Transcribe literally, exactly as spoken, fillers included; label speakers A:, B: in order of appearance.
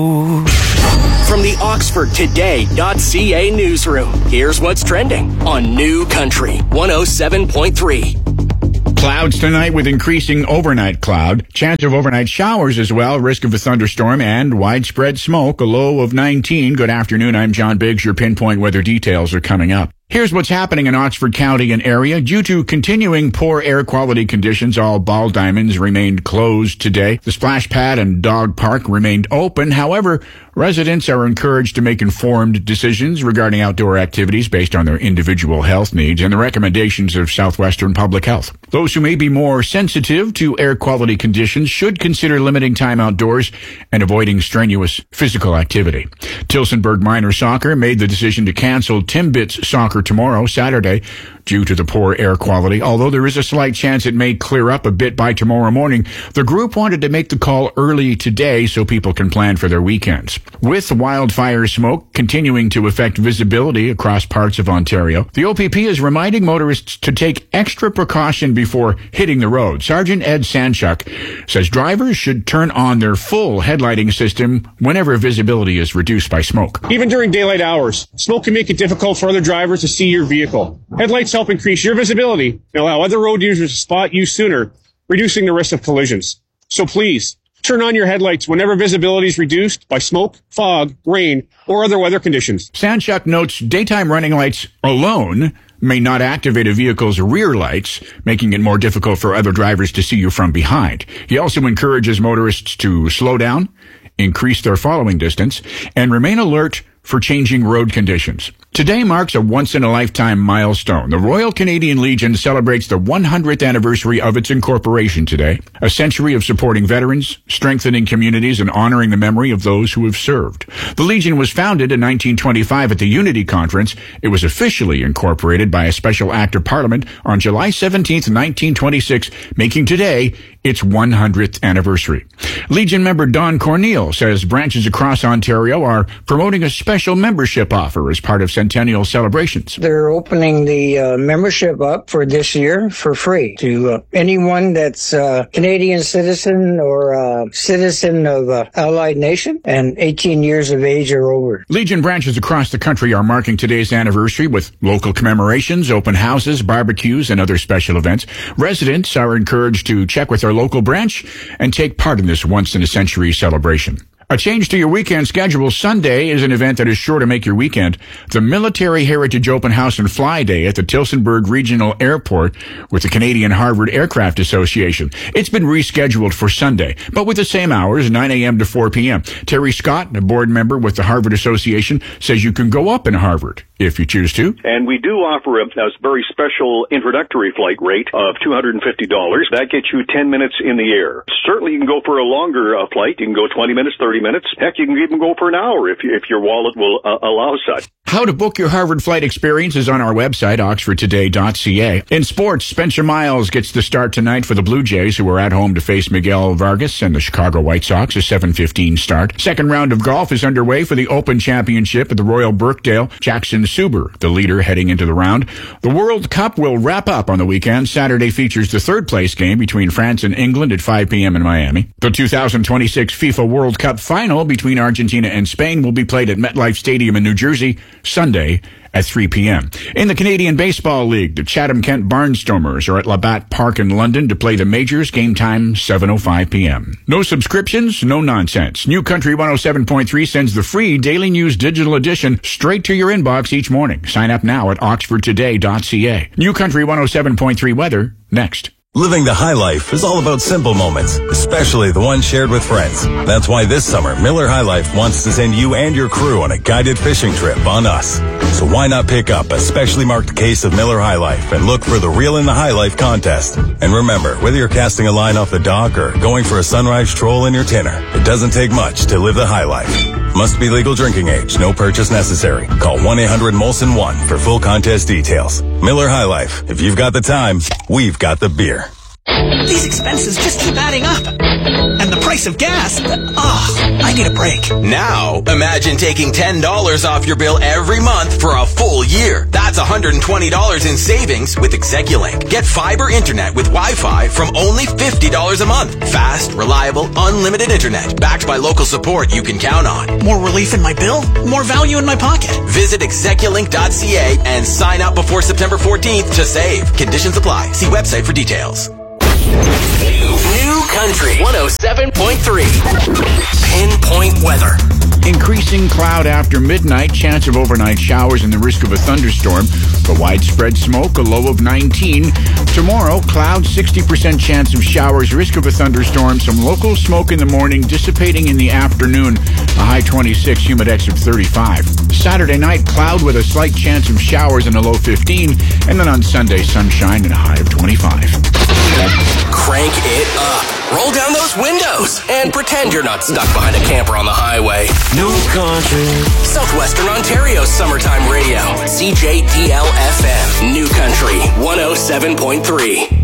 A: From the Oxford Today dot C A newsroom, here's what's trending on New Country one oh seven point three.
B: Clouds tonight with increasing overnight cloud. Chance of overnight showers as well. Risk of a thunderstorm and widespread smoke. A low of nineteen. Good afternoon. I'm John Biggs. Your pinpoint weather details are coming up. Here's what's happening in Oxford County and area. Due to continuing poor air quality conditions, all ball diamonds remained closed today. The splash pad and dog park remained open. However, residents are encouraged to make informed decisions regarding outdoor activities based on their individual health needs and the recommendations of Southwestern Public Health. Those who may be more sensitive to air quality conditions should consider limiting time outdoors and avoiding strenuous physical activity. Tillsonburg Minor Soccer made the decision to cancel Timbits Soccer tomorrow, Saturday, due to the poor air quality. Although there is a slight chance it may clear up a bit by tomorrow morning, the group wanted to make the call early today so people can plan for their weekends. With wildfire smoke continuing to affect visibility across parts of Ontario, the O P P is reminding motorists to take extra precaution before hitting the road. Sergeant Ed Sanchuk says drivers should turn on their full headlighting system whenever visibility is reduced by smoke.
C: Even during daylight hours, smoke can make it difficult for other drivers to see your vehicle. Headlights help increase your visibility and allow other road users to spot you sooner, reducing the risk of collisions. So please, turn on your headlights whenever visibility is reduced by smoke, fog, rain, or other weather conditions.
B: Sanchuk notes daytime running lights alone may not activate a vehicle's rear lights, making it more difficult for other drivers to see you from behind. He also encourages motorists to slow down, increase their following distance, and remain alert for changing road conditions. Today marks a once-in-a-lifetime milestone. The Royal Canadian Legion celebrates the one hundredth anniversary of its incorporation today. A century of supporting veterans, strengthening communities, and honoring the memory of those who have served. The Legion was founded in nineteen twenty-five at the Unity Conference. It was officially incorporated by a special act of Parliament on July seventeenth, nineteen twenty-six, making today its one hundredth anniversary. Legion member Don Corneal says branches across Ontario are promoting a special membership offer as part of Centennial celebrations.
D: They're opening the uh, membership up for this year for free to uh, anyone that's a Canadian citizen or a citizen of uh, allied nation and eighteen years of age or over.
B: Legion branches across the country are marking today's anniversary with local commemorations, open houses, barbecues, and other special events. Residents are encouraged to check with their local branch and take part in this once-in-a-century celebration. A change to your weekend schedule. Sunday is an event that is sure to make your weekend. The Military Heritage Open House and Fly Day at the Tillsonburg Regional Airport with the Canadian Harvard Aircraft Association. It's been rescheduled for Sunday, but with the same hours, nine a.m. to four p.m. Terry Scott, a board member with the Harvard Association, says you can go up in Harvard if you choose to.
E: And we do offer a, a very special introductory flight rate of two hundred fifty dollars. That gets you ten minutes in the air. Certainly you can go for a longer uh, flight. You can go twenty minutes, thirty minutes. Heck, you can even go for an hour if, you, if your wallet will uh, allow such.
B: How to book your Harvard flight experience is on our website, oxford today dot c a. In sports, Spencer Miles gets the start tonight for the Blue Jays, who are at home to face Miguel Vargas and the Chicago White Sox, a seven fifteen start. Second round of golf is underway for the Open Championship at the Royal Birkdale. Jackson Suber, the leader, heading into the round. The World Cup will wrap up on the weekend. Saturday features the third-place game between France and England at five p.m. in Miami. The two thousand twenty-six FIFA World Cup final between Argentina and Spain will be played at MetLife Stadium in New Jersey Sunday at three p.m. In the Canadian Baseball League, the Chatham-Kent Barnstormers are at Labatt Park in London to play the Majors. Game time, seven oh five p.m. No subscriptions, no nonsense. New Country one oh seven point three sends the free Daily News digital edition straight to your inbox each morning. Sign up now at oxford today dot c a. New Country one oh seven point three weather, next.
F: Living the high life is all about simple moments, especially the ones shared with friends. That's why this summer, Miller High Life wants to send you and your crew on a guided fishing trip on us. So why not pick up a specially marked case of Miller High Life and look for the Reel in the High Life contest. And remember, whether you're casting a line off the dock or going for a sunrise troll in your tinner, it doesn't take much to live the high life. Must be legal drinking age. No purchase necessary. Call one eight hundred Molson one for full contest details. Miller High Life. If you've got the time, we've got the beer.
G: These expenses just keep adding up. And the price price of gas. Ugh, I need a break.
H: Now, imagine taking ten dollars off your bill every month for a full year. That's one hundred twenty dollars in savings with Execulink. Get fiber internet with Wi-Fi from only fifty dollars a month. Fast, reliable, unlimited internet backed by local support you can count on.
G: More relief in my bill, more value in my pocket.
H: Visit execulink dot c a and sign up before September fourteenth to save. Conditions apply. See website for details.
A: New Country one oh seven point three. Pinpoint weather.
B: Increasing cloud after midnight, chance of overnight showers and the risk of a thunderstorm, but widespread smoke, a low of nineteen. Tomorrow, cloud, sixty percent chance of showers, risk of a thunderstorm, some local smoke in the morning, dissipating in the afternoon, a high twenty-six, humidex of thirty-five. Saturday night, cloud with a slight chance of showers and a low fifteen, and then on Sunday, sunshine and a high of twenty-five.
A: Crank it up. Roll down those windows and pretend you're not stuck behind a camper on the highway. New Country. Southwestern Ontario's summertime radio. C J D L F M. New Country one oh seven point three.